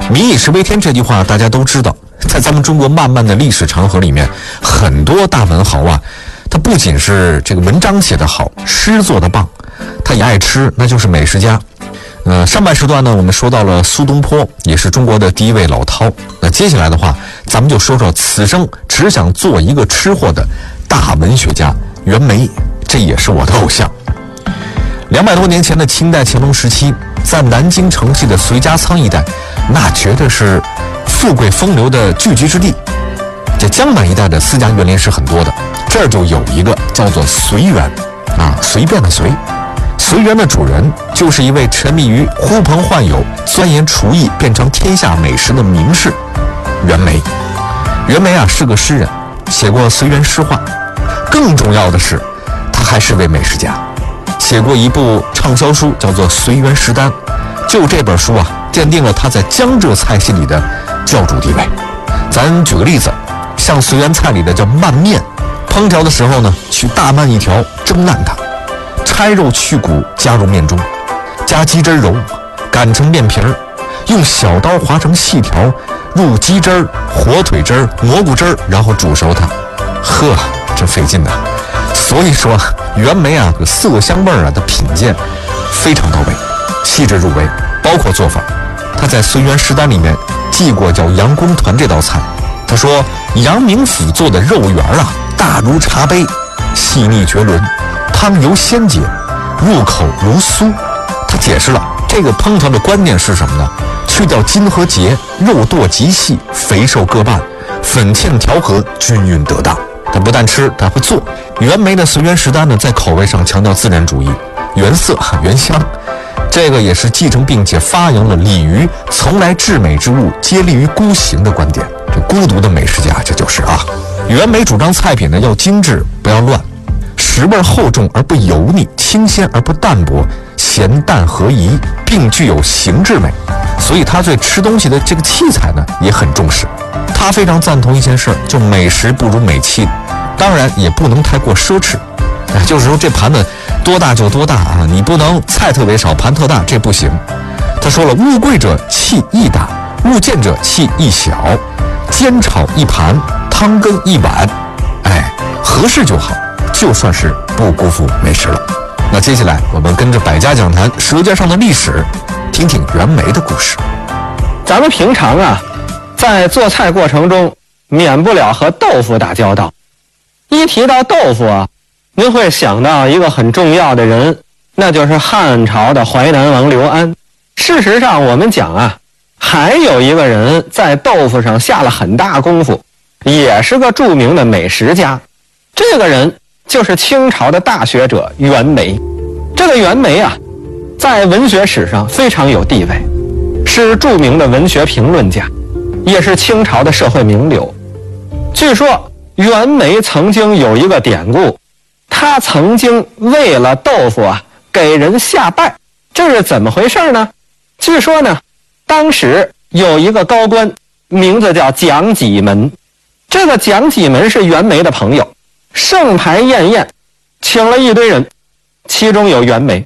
民以食为天这句话大家都知道，在咱们中国漫漫的历史长河里面，很多大文豪啊，他不仅是这个文章写得好，诗做得棒，他也爱吃，那就是美食家。上半时段呢，我们说到了苏东坡，也是中国的第一位老饕。那接下来的话，咱们就说说此生只想做一个吃货的大文学家袁枚，这也是我的偶像。200多年前的清代乾隆时期，在南京城西的随家仓一带，那绝对是富贵风流的聚居之地。这江南一带的私家园林是很多的，这儿就有一个叫做随园随便的随。随园的主人就是一位沉迷于呼朋唤友、钻研厨艺变成天下美食的名士袁枚。袁枚是个诗人，写过随园诗话，更重要的是他还是位美食家，写过一部畅销书叫做《随园食单》，就这本书奠定了他在江浙菜系里的教主地位。咱举个例子，像随园菜里的叫拌面，烹调的时候呢，取大鳗一条，蒸烂它，拆肉去骨，加入面中，加鸡汁揉，擀成面皮儿，用小刀划成细条，入鸡汁儿、火腿汁儿、蘑菇汁儿，然后煮熟它。呵，真费劲呐！所以说，袁枚这色香味的品鉴非常到位，细致入微。包括做法，他在《随园食单》里面记过叫杨公团这道菜。他说，杨明府做的肉圆大如茶杯，细腻绝伦，汤油鲜洁，入口如酥。他解释了这个烹调的关键是什么呢？去掉筋和节，肉剁极细，肥瘦各半，粉芡调和，均匀得当。他不但吃，他会做。袁枚的《随园食单》呢，在口味上强调自然主义，原色原香，这个也是继承并且发扬了李渔从来至美之物皆立于孤行的观点。这孤独的美食家，这就是袁枚主张菜品呢要精致，不要乱，食味厚重而不油腻，清鲜而不淡薄，咸淡合宜，并具有形制美。所以他对吃东西的这个器材呢也很重视。他非常赞同一件事，就美食不如美器，当然也不能太过奢侈。就是说这盘子多大就多大你不能菜特别少，盘特大，这不行。他说了，物贵者器亦大，物贱者器亦小，煎炒一盘，汤羹一碗，合适就好，就算是不辜负美食了。那接下来我们跟着百家讲坛舌尖上的历史，听听袁枚的故事。 咱们平常在做菜过程中免不了和豆腐打交道。一提到豆腐您会想到一个很重要的人，那就是汉朝的淮南王刘安。事实上我们讲还有一个人在豆腐上下了很大功夫，也是个著名的美食家。这个人就是清朝的大学者袁枚。这个袁枚在文学史上非常有地位，是著名的文学评论家，也是清朝的社会名流。据说袁枚曾经有一个典故，他曾经为了豆腐给人下拜。这是怎么回事呢？据说呢，当时有一个高官，名字叫蒋己门。这个蒋己门是袁枚的朋友，盛牌宴请了一堆人，其中有袁枚。